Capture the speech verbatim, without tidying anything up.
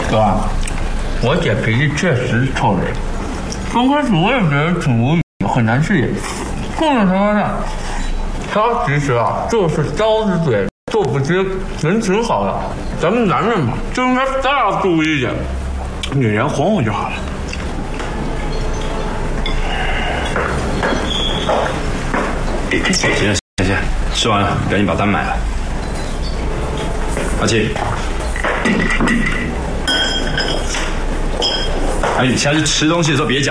哥，我姐脾气确实臭人。刚开始我也觉得挺无语，很难适应。后面才发现，她其实啊就是刀子嘴豆腐精，人挺好的。咱们男人嘛，就应该大度一点，女人哄哄就好了。 行行行，吃完了，赶紧把单买了。阿七，哎，你下次吃东西的时候别讲。